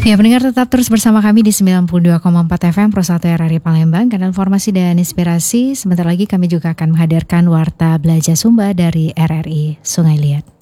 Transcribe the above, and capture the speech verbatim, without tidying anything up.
Ya, pendengar tetap terus bersama kami di sembilan puluh dua koma empat F M Pro satu R R I Palembang. Kanal informasi dan inspirasi. Sebentar lagi kami juga akan menghadirkan Warta Belajar Sumba dari R R I Sungai Liat.